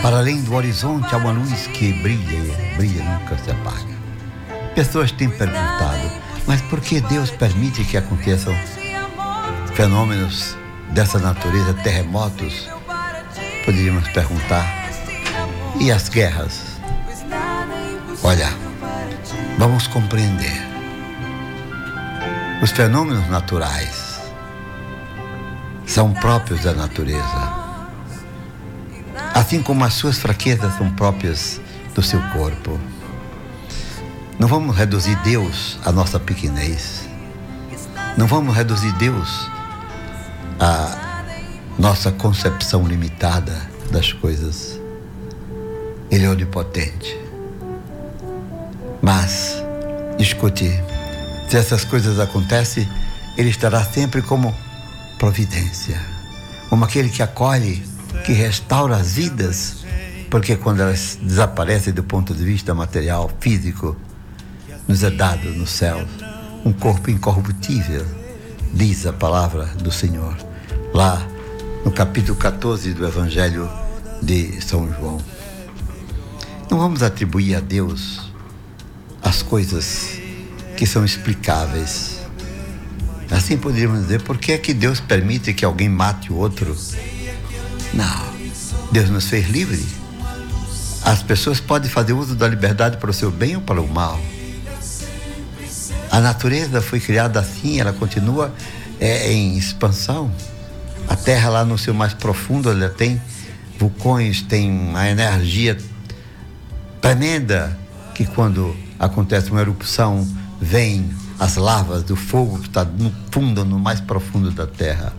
Para além do horizonte há uma luz que brilha e brilha, nunca se apaga. Pessoas têm perguntado, mas por que Deus permite que aconteçam fenômenos dessa natureza, terremotos? Poderíamos perguntar. E as guerras? Olha, vamos compreender. Os fenômenos naturais são próprios da natureza. Assim como as suas fraquezas são próprias do seu corpo. Não vamos reduzir Deus à nossa pequenez. Não vamos reduzir Deus à nossa concepção limitada das coisas. Ele é onipotente. Mas, escute, se essas coisas acontecem, Ele estará sempre como providência, como aquele que acolhe, que restaura as vidas, porque quando elas desaparecem do ponto de vista material, físico, nos é dado no céu um corpo incorruptível, diz a palavra do Senhor, lá no capítulo 14 do Evangelho de São João. Não vamos atribuir a Deus as coisas que são explicáveis. Assim poderíamos dizer, por que é que Deus permite que alguém mate o outro? Não, Deus nos fez livre. As pessoas podem fazer uso da liberdade para o seu bem ou para o mal. A natureza foi criada assim, ela continua em expansão. A Terra lá no seu mais profundo, ela tem vulcões, tem uma energia tremenda, que quando acontece uma erupção, vem as lavas do fogo que está no fundo, no mais profundo da Terra.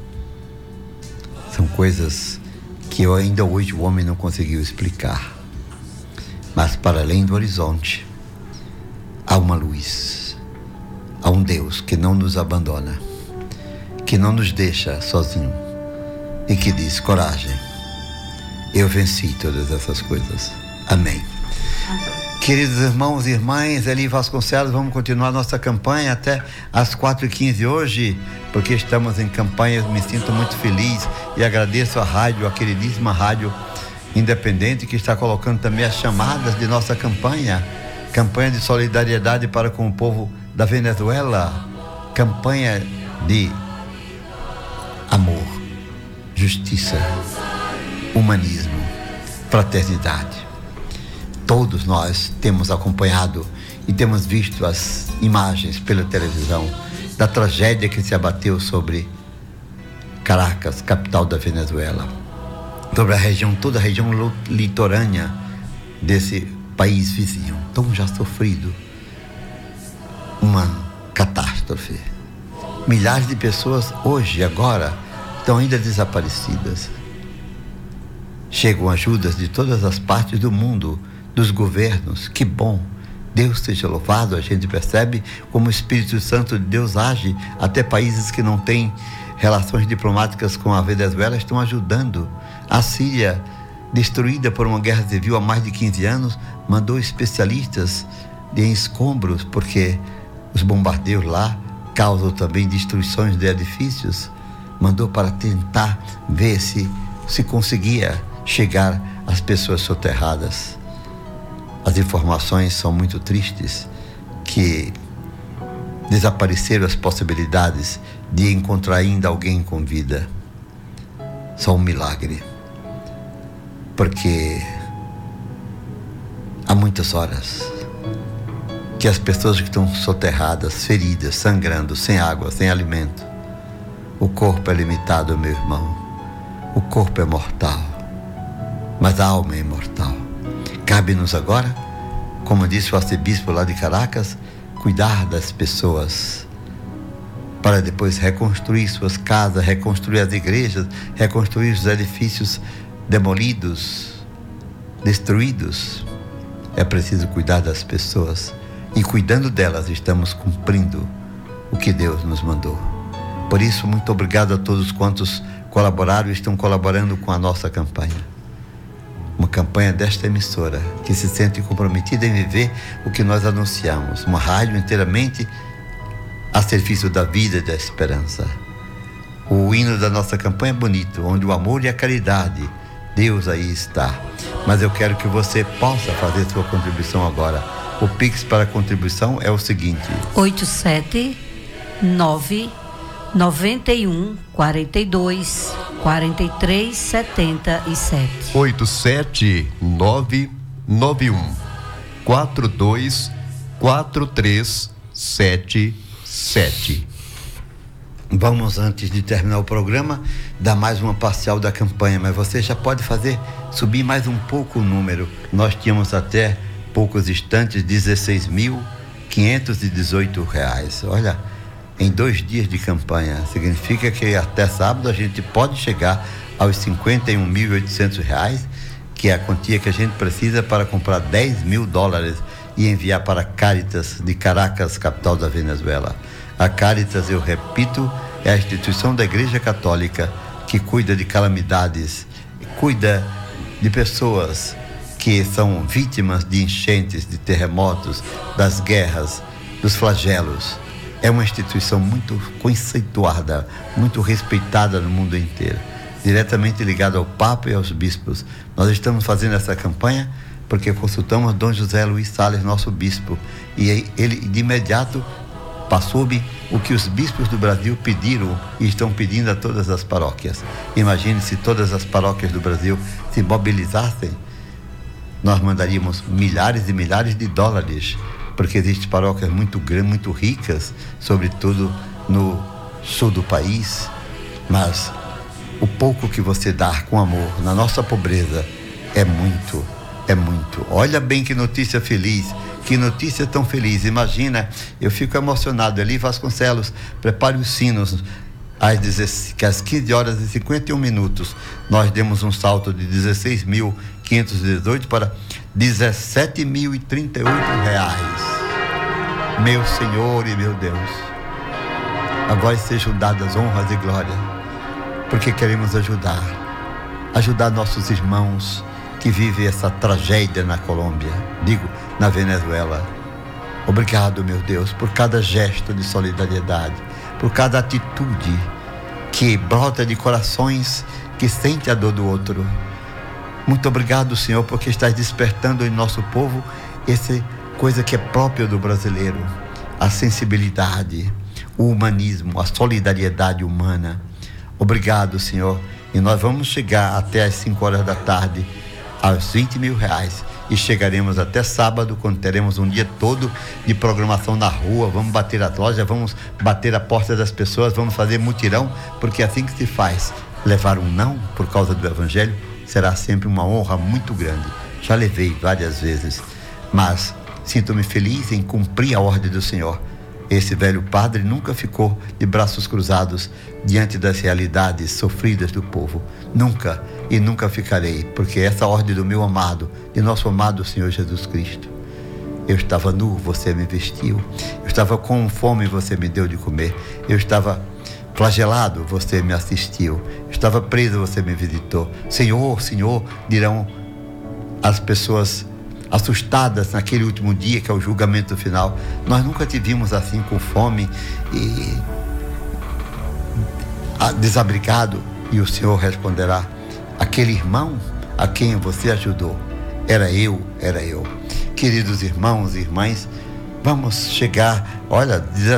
São coisas que ainda hoje o homem não conseguiu explicar. Mas para além do horizonte, há uma luz. Há um Deus que não nos abandona, que não nos deixa sozinho e que diz, coragem, eu venci todas essas coisas. Amém. Queridos irmãos e irmãs, Eli Vasconcelos, vamos continuar nossa campanha até às 4h15 hoje, porque estamos em campanha. Me sinto muito feliz e agradeço a rádio, a queridíssima rádio independente, que está colocando também as chamadas de nossa campanha de solidariedade para com o povo da Venezuela, campanha de amor, justiça, humanismo, fraternidade. Todos nós temos acompanhado e temos visto as imagens pela televisão da tragédia que se abateu sobre Caracas, capital da Venezuela, sobre a região, toda a região litorânea desse país vizinho, tão já sofrido, uma catástrofe. Milhares de pessoas hoje, agora, estão ainda desaparecidas. Chegam ajudas de todas as partes do mundo, dos governos. Que bom, Deus seja louvado. A gente percebe como o Espírito Santo de Deus age. Até países que não têm relações diplomáticas com a Venezuela estão ajudando. A Síria, destruída por uma guerra civil há mais de 15 anos, mandou especialistas em escombros, porque os bombardeios lá causam também destruições de edifícios. Mandou para tentar ver se conseguia chegar às pessoas soterradas. As informações são muito tristes, que desapareceram as possibilidades de encontrar ainda alguém com vida. Só um milagre, porque há muitas horas que as pessoas que estão soterradas, feridas, sangrando, sem água, sem alimento. O corpo é limitado, meu irmão. O corpo é mortal, mas a alma é imortal. Cabe-nos agora, como disse o arcebispo lá de Caracas, cuidar das pessoas, para depois reconstruir suas casas, reconstruir as igrejas, reconstruir os edifícios demolidos, destruídos. É preciso cuidar das pessoas, e cuidando delas estamos cumprindo o que Deus nos mandou. Por isso, muito obrigado a todos quantos colaboraram e estão colaborando com a nossa campanha. Uma campanha desta emissora, que se sente comprometida em viver o que nós anunciamos. Uma rádio inteiramente a serviço da vida e da esperança. O hino da nossa campanha é bonito, onde o amor e a caridade Deus aí está. Mas eu quero que você possa fazer sua contribuição agora. O Pix para a contribuição é o seguinte: 879-91-42-43-77. 879-91-42-43-77. Vamos, antes de terminar o programa, dar mais uma parcial da campanha, mas você já pode subir mais um pouco o número. Nós tínhamos até poucos instantes R$16.518. Olha, em 2 dias de campanha, significa que até sábado a gente pode chegar aos R$51.800, que é a quantia que a gente precisa para comprar $10 mil e enviar para a Cáritas de Caracas, capital da Venezuela. A Cáritas, eu repito, é a instituição da Igreja Católica que cuida de calamidades, cuida de pessoas que são vítimas de enchentes, de terremotos, das guerras, dos flagelos. É uma instituição muito conceituada, muito respeitada no mundo inteiro, diretamente ligada ao Papa e aos bispos. Nós estamos fazendo essa campanha porque consultamos Dom José Luiz Salles, nosso bispo, e ele de imediato passou-me o que os bispos do Brasil pediram e estão pedindo a todas as paróquias. Imagine se todas as paróquias do Brasil se mobilizassem, nós mandaríamos milhares e milhares de dólares, porque existem paróquias muito grandes, muito ricas, sobretudo no sul do país, mas o pouco que você dá com amor na nossa pobreza é muito, é muito. Olha bem que notícia feliz. Que notícia tão feliz. Imagina, eu fico emocionado. Eli Vasconcelos, prepare os sinos. Às 15h51, nós demos um salto de R$16.518 para R$17.038. Meu Senhor e meu Deus, a vós sejam dadas honras e glória, porque queremos ajudar nossos irmãos que vivem essa tragédia na Colômbia, na Venezuela. Obrigado, meu Deus, por cada gesto de solidariedade, por cada atitude que brota de corações que sentem a dor do outro. Muito obrigado, Senhor, porque estás despertando em nosso povo essa coisa que é própria do brasileiro, a sensibilidade, o humanismo, a solidariedade humana. Obrigado, Senhor, e nós vamos chegar até às 5h da tarde aos R$20 mil e chegaremos até sábado, quando teremos um dia todo de programação na rua. Vamos bater as lojas, vamos bater a porta das pessoas, vamos fazer mutirão, porque é assim que se faz. Levar um não por causa do Evangelho será sempre uma honra muito grande. Já levei várias vezes, mas sinto-me feliz em cumprir a ordem do Senhor. Esse velho padre nunca ficou de braços cruzados diante das realidades sofridas do povo. Nunca e nunca ficarei, porque essa ordem do meu amado, de nosso amado Senhor Jesus Cristo. Eu estava nu, você me vestiu. Eu estava com fome, você me deu de comer. Eu estava flagelado, você me assistiu. Eu estava preso, você me visitou. Senhor, Senhor, dirão as pessoas assustadas naquele último dia, que é o julgamento final. Nós nunca te vimos assim, com fome e desabrigado. E o Senhor responderá: aquele irmão a quem você ajudou, era eu. Queridos irmãos e irmãs, vamos chegar, olha,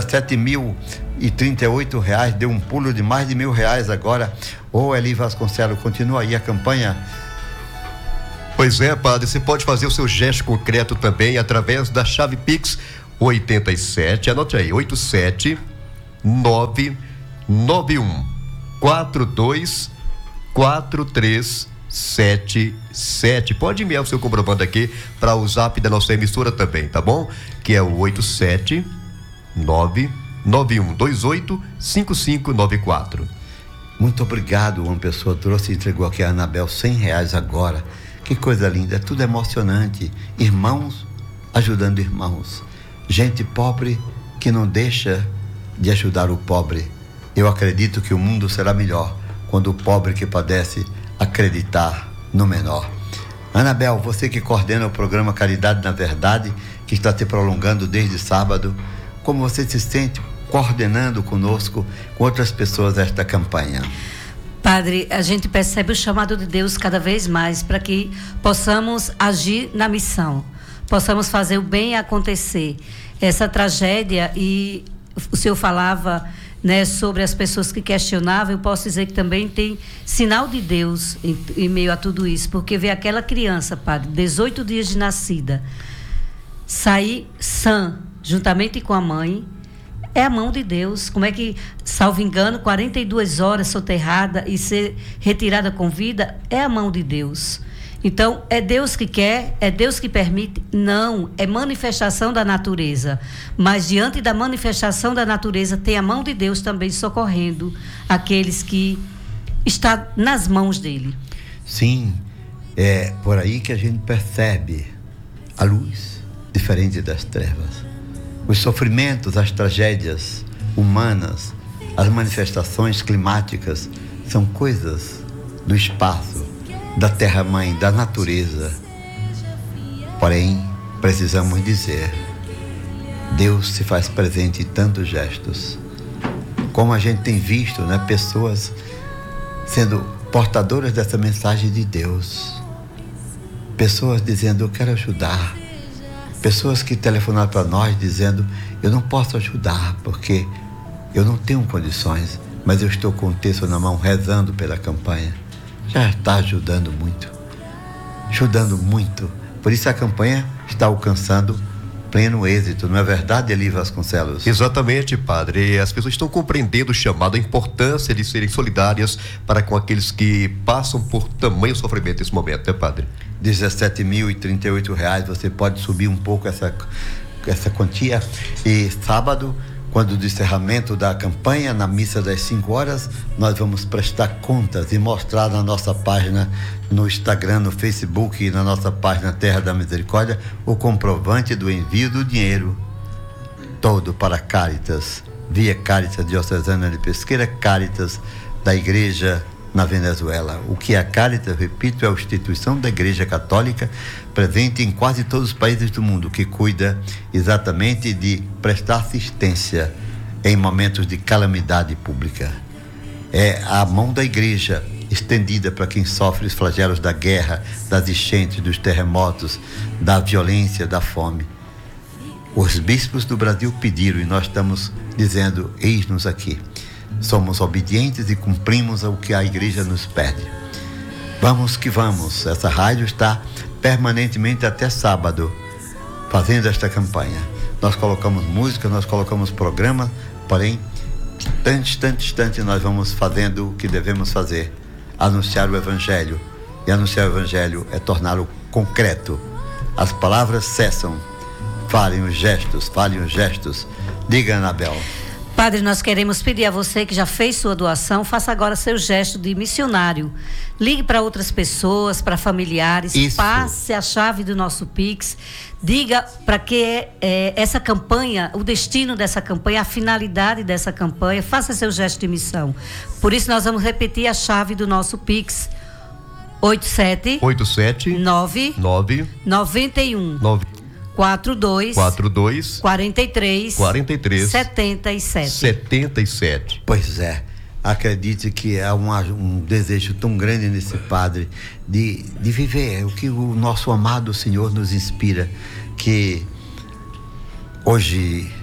R$17.038, deu um pulo de mais de R$1.000 agora. Eli Vasconcelos, continua aí a campanha. Pois é, padre, você pode fazer o seu gesto concreto também através da chave Pix 87, anote aí, 87991424377. Pode enviar o seu comprovante aqui para o zap da nossa emissora também, tá bom? Que é o 87991285594. Muito obrigado. Uma pessoa trouxe e entregou aqui a Anabel R$100 agora. Que coisa linda, é tudo emocionante. Irmãos ajudando irmãos. Gente pobre que não deixa de ajudar o pobre. Eu acredito que o mundo será melhor quando o pobre que padece acreditar no menor. Anabel, você que coordena o programa Caridade na Verdade, que está se prolongando desde sábado, como você se sente coordenando conosco, com outras pessoas, esta campanha? Padre, a gente percebe o chamado de Deus cada vez mais para que possamos agir na missão, possamos fazer o bem acontecer. Essa tragédia, e o senhor falava, né, sobre as pessoas que questionavam, eu posso dizer que também tem sinal de Deus em meio a tudo isso, porque ver aquela criança, Padre, 18 dias de nascida, sair sã, juntamente com a mãe, é a mão de Deus. Como é que, salvo engano, 42 horas soterrada e ser retirada com vida, é a mão de Deus. Então, é Deus que quer, é Deus que permite? Não, é manifestação da natureza. Mas diante da manifestação da natureza, tem a mão de Deus também socorrendo aqueles que estão nas mãos dele. Sim, é por aí que a gente percebe a luz diferente das trevas. Os sofrimentos, as tragédias humanas, as manifestações climáticas são coisas do espaço, da terra-mãe, da natureza. Porém, precisamos dizer, Deus se faz presente em tantos gestos. Como a gente tem visto, né, pessoas sendo portadoras dessa mensagem de Deus. Pessoas dizendo, eu quero ajudar. Pessoas que telefonaram para nós dizendo, eu não posso ajudar porque eu não tenho condições, mas eu estou com o texto na mão rezando pela campanha. Já está ajudando muito. Por isso a campanha está alcançando pleno êxito, não é verdade, Eli Vasconcelos? Exatamente, padre. E as pessoas estão compreendendo o chamado, a importância de serem solidárias para com aqueles que passam por tamanho sofrimento nesse momento, né, padre? R$17.038, você pode subir um pouco essa quantia. E sábado, quando do encerramento da campanha, na missa das 5 horas, nós vamos prestar contas e mostrar na nossa página, no Instagram, no Facebook e na nossa página Terra da Misericórdia, o comprovante do envio do dinheiro todo para Cáritas, via Cáritas Diocesana de Pesqueira, Cáritas da Igreja na Venezuela. O que é a Cáritas, repito, é a instituição da Igreja Católica presente em quase todos os países do mundo, que cuida exatamente de prestar assistência em momentos de calamidade pública. É a mão da Igreja estendida para quem sofre os flagelos da guerra, das enchentes, dos terremotos, da violência, da fome. Os bispos do Brasil pediram e nós estamos dizendo, eis-nos aqui. Somos obedientes e cumprimos o que a Igreja nos pede. Vamos que vamos. Essa rádio está permanentemente até sábado fazendo esta campanha. Nós colocamos música, nós colocamos programa, porém, instante nós vamos fazendo o que devemos fazer. Anunciar o Evangelho. E anunciar o Evangelho é torná-lo concreto. As palavras cessam. Falem os gestos. Diga, Anabel. Padre, nós queremos pedir a você que já fez sua doação, faça agora seu gesto de missionário. Ligue para outras pessoas, para familiares, Isso. Passe a chave do nosso Pix, diga para que essa campanha, o destino dessa campanha, a finalidade dessa campanha, faça seu gesto de missão. Por isso nós vamos repetir a chave do nosso Pix, 87 9 91 42 43 77. Pois é, acredite que há um desejo tão grande nesse padre de viver o que o nosso amado Senhor nos inspira, que hoje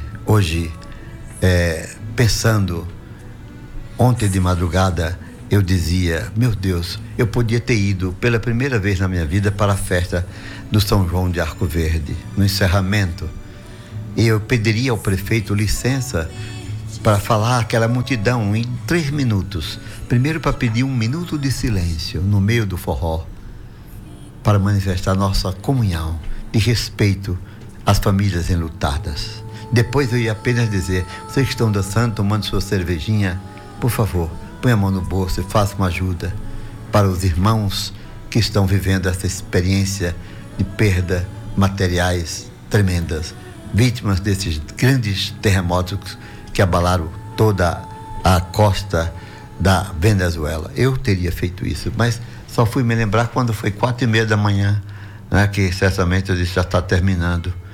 pensando, ontem de madrugada eu dizia, meu Deus, eu podia ter ido pela primeira vez na minha vida para a festa do São João de Arco Verde, no encerramento, e eu pediria ao prefeito licença para falar àquela multidão em 3 minutos, primeiro para pedir 1 minuto de silêncio no meio do forró, para manifestar nossa comunhão e respeito às famílias enlutadas. Depois eu ia apenas dizer, vocês que estão dançando, tomando sua cervejinha, por favor, põe a mão no bolso e faça uma ajuda para os irmãos que estão vivendo essa experiência de perda materiais tremendas, vítimas desses grandes terremotos que abalaram toda a costa da Venezuela. Eu teria feito isso, mas só fui me lembrar quando foi 4:30 da manhã, né, que certamente eu disse, já está terminando.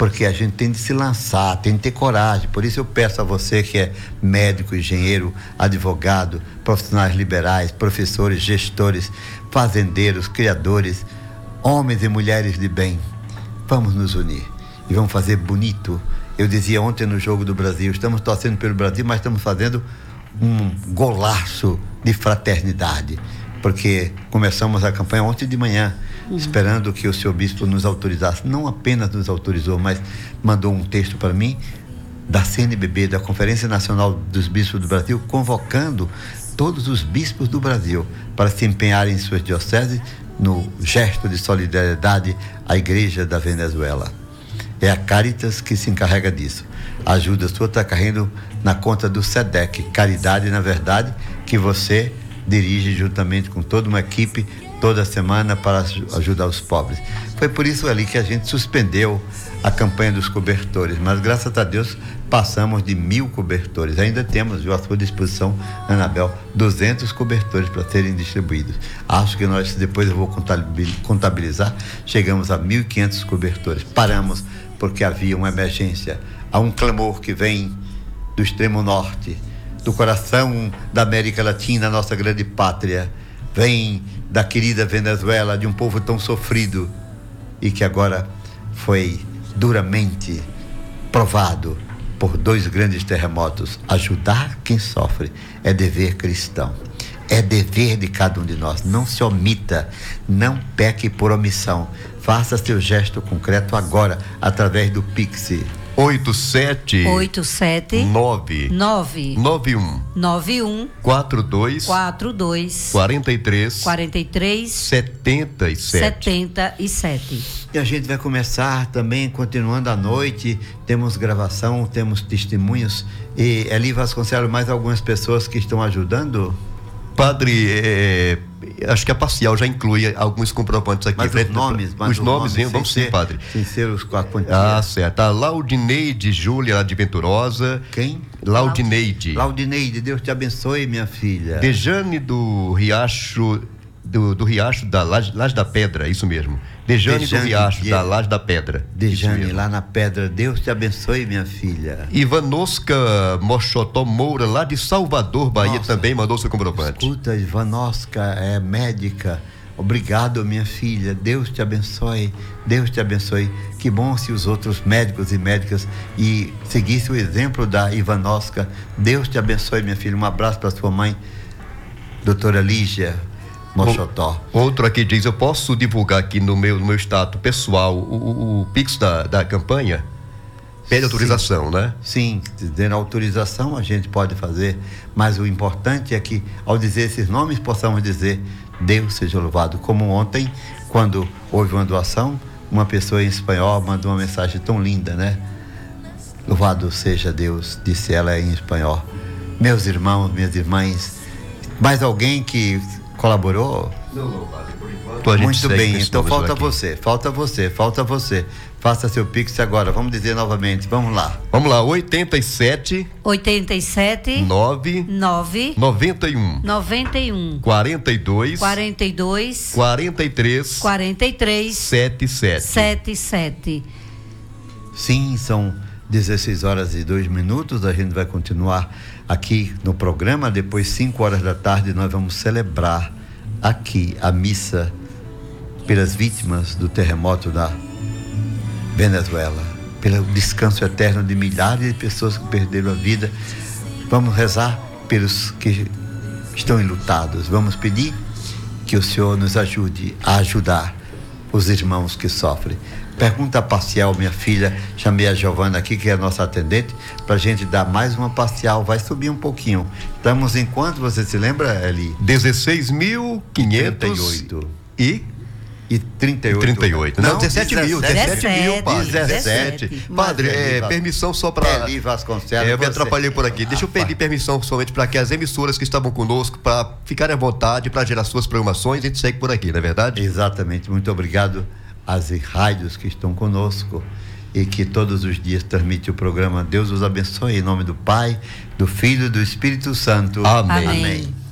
porque a gente tem de se lançar, tem de ter coragem. Por isso eu peço a você que é médico, engenheiro, advogado, profissionais liberais, professores, gestores, fazendeiros, criadores, homens e mulheres de bem, vamos nos unir e vamos fazer bonito. Eu dizia ontem no Jogo do Brasil, estamos torcendo pelo Brasil, mas estamos fazendo um golaço de fraternidade, porque começamos a campanha ontem de manhã, esperando que o senhor bispo nos autorizasse. Não apenas nos autorizou, mas mandou um texto para mim da CNBB, da Conferência Nacional dos Bispos do Brasil, convocando todos os bispos do Brasil para se empenharem em suas dioceses no gesto de solidariedade à Igreja da Venezuela. É a Caritas que se encarrega disso. A ajuda sua está caindo na conta do SEDEC, Caridade, na verdade, que você dirige juntamente com toda uma equipe toda semana para ajudar os pobres. Foi por isso ali que a gente suspendeu a campanha dos cobertores, mas graças a Deus passamos de 1.000 cobertores. Ainda temos à sua disposição, Anabel, 200 cobertores para serem distribuídos. Acho que nós, depois eu vou contabilizar, chegamos a 1.500 cobertores. Paramos porque havia uma emergência, há um clamor que vem do extremo norte, do coração da América Latina, nossa grande pátria, vem da querida Venezuela, de um povo tão sofrido e que agora foi duramente provado por 2 grandes terremotos. Ajudar quem sofre é dever cristão, é dever de cada um de nós. Não se omita, não peque por omissão, faça seu gesto concreto agora através do Pix 87 9 91 42 43 77. E a gente vai começar também, continuando à noite, temos gravação, temos testemunhos. E Eli Vasconcelos, mais algumas pessoas que estão ajudando? Padre, acho que a parcial já inclui alguns comprovantes aqui. Mas os nomes, vamos sim, padre. Sem ser com a quantia. Certo. A Laudineide Júlia, lá de Venturosa. Quem? Laudineide. Laudineide, Deus te abençoe, minha filha. Dejane do Riacho, do Riacho da Laje da Pedra, isso mesmo. Dejane do Riacho da Laje da Pedra. Dejane, lá na Pedra, Deus te abençoe, minha filha. Ivanosca Mochotó Moura, lá de Salvador, Bahia. Nossa, também mandou seu comprovante. Escuta, Ivanosca é médica. Obrigado, minha filha. Deus te abençoe. Deus te abençoe. Que bom se os outros médicos e médicas seguissem o exemplo da Ivanosca. Deus te abençoe, minha filha. Um abraço para sua mãe, doutora Lígia Mochotó. Outro aqui diz: eu posso divulgar aqui no meu status pessoal o Pix da campanha? Pede autorização, né? Sim, dando autorização a gente pode fazer, mas o importante é que ao dizer esses nomes possamos dizer Deus seja louvado. Como ontem, quando houve uma doação, uma pessoa em espanhol mandou uma mensagem tão linda, né? Louvado seja Deus, disse ela em espanhol. Meus irmãos, minhas irmãs, mais alguém que colaborou? Não, padre, por enquanto. Muito bem, então falta você. Faça seu Pix agora, vamos dizer novamente, vamos lá. 87 9 91 42 43 77. Sim, são 16 horas e 2 minutos, a gente vai continuar aqui no programa. Depois, 5 horas da tarde, nós vamos celebrar aqui a missa pelas vítimas do terremoto da Venezuela, pelo descanso eterno de milhares de pessoas que perderam a vida. Vamos rezar pelos que estão enlutados. Vamos pedir que o Senhor nos ajude a ajudar os irmãos que sofrem. Pergunta parcial, minha filha. Chamei a Giovana aqui, que é a nossa atendente, para a gente dar mais uma parcial. Vai subir um pouquinho. Estamos em quanto, você se lembra, Eli? 16.538 e 38. Não, 17 mil, padre. 17. Padre, permissão só para... Eli Vasconcelos. Eu me atrapalhei por aqui. Deixa eu pedir permissão somente para que as emissoras que estavam conosco, para ficarem à vontade, para gerar suas programações, a gente segue por aqui, não é verdade? Exatamente. Muito obrigado às rádios que estão conosco e que todos os dias transmite o programa. Deus os abençoe, em nome do Pai, do Filho e do Espírito Santo. Amém. Amém.